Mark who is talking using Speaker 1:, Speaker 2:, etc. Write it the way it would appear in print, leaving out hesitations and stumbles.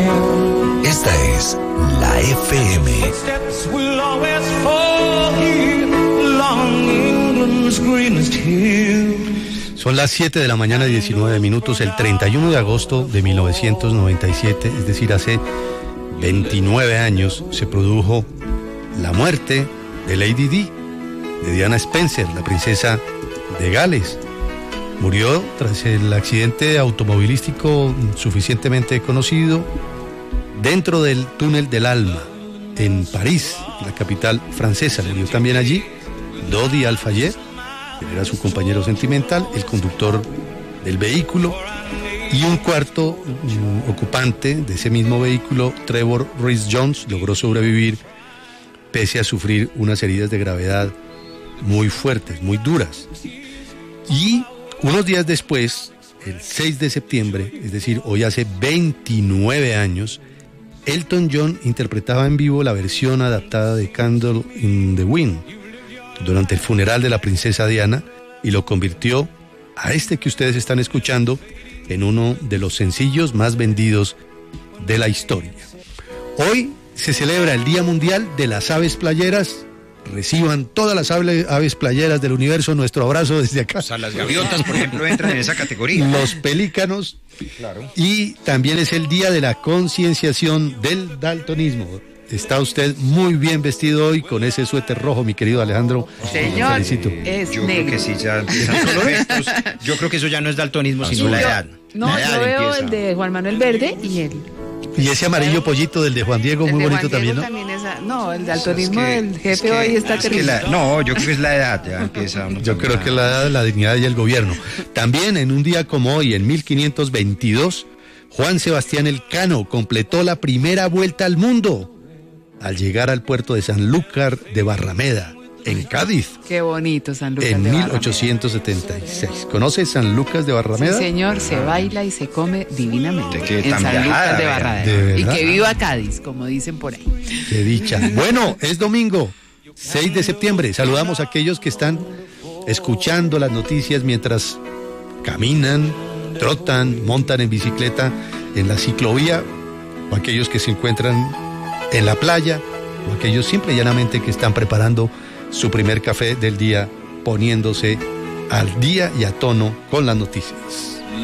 Speaker 1: Esta es la FM.
Speaker 2: Son las 7 de la mañana, 19 minutos, el 31 de agosto de 1997, es decir, hace 29 años, se produjo la muerte de Lady Di, de Diana Spencer, la princesa de Gales. Murió tras el accidente automovilístico suficientemente conocido dentro del túnel del Alma, en París, la capital francesa. Murió también allí Dodi Al-Fayed, que era su compañero sentimental, el conductor del vehículo, y un cuarto ocupante de ese mismo vehículo, Trevor Rhys-Jones, logró sobrevivir pese a sufrir unas heridas de gravedad muy fuertes, muy duras. Y unos días después, el 6 de septiembre, es decir, hoy hace 29 años, Elton John interpretaba en vivo la versión adaptada de Candle in the Wind durante el funeral de la princesa Diana y lo convirtió a este que ustedes están escuchando en uno de los sencillos más vendidos de la historia. Hoy se celebra el Día Mundial de las Aves Playeras. Reciban todas las aves playeras del universo nuestro abrazo desde acá.
Speaker 3: O sea, las gaviotas, por ejemplo, entran en esa categoría.
Speaker 2: Los pelícanos.
Speaker 3: Claro.
Speaker 2: Y también es el día de la concienciación del daltonismo. Está usted muy bien vestido hoy con ese suéter rojo, mi querido Alejandro.
Speaker 4: Señor,
Speaker 2: felicito.
Speaker 4: es
Speaker 3: Yo
Speaker 4: negro.
Speaker 3: creo que sí, ya empiezan los efectos. Yo creo que eso ya no es daltonismo, sino la edad.
Speaker 4: No,
Speaker 3: La edad
Speaker 4: yo veo
Speaker 3: empieza.
Speaker 4: el de Juan Manuel Verde y el
Speaker 2: Y ese amarillo pollito del de Juan Diego, muy
Speaker 4: de
Speaker 2: bonito
Speaker 4: Juan Diego
Speaker 2: también, ¿no?
Speaker 4: no, el daltonismo
Speaker 3: Es que-
Speaker 4: del jefe
Speaker 3: es que-
Speaker 4: hoy está
Speaker 3: es que
Speaker 4: terrible.
Speaker 3: no, yo creo que es la edad, ya empieza.
Speaker 2: Yo creo que la edad, la dignidad y el gobierno. También en un día como hoy, en 1522, Juan Sebastián Elcano completó la primera vuelta al mundo al llegar al puerto de Sanlúcar de Barrameda, en Cádiz,
Speaker 4: Qué bonito San Lucas
Speaker 2: en
Speaker 4: de Barrameda.
Speaker 2: 1876. ¿Conoce San Lucas de Barrameda?
Speaker 4: Sí, señor, se baila y se come divinamente.
Speaker 3: De qué
Speaker 4: en
Speaker 3: tan
Speaker 4: San
Speaker 3: viajada,
Speaker 4: Lucas de
Speaker 3: vea.
Speaker 4: Barrameda.
Speaker 2: ¿De
Speaker 4: Y
Speaker 2: verdad?
Speaker 4: que viva Cádiz, como dicen por ahí.
Speaker 2: Qué dicha. Bueno, es domingo, 6 de septiembre. Saludamos a aquellos que están escuchando las noticias mientras caminan, trotan, montan en bicicleta en la ciclovía, o aquellos que se encuentran en la playa, o aquellos simple y llanamente que están preparando su primer café del día, poniéndose al día y a tono con las noticias.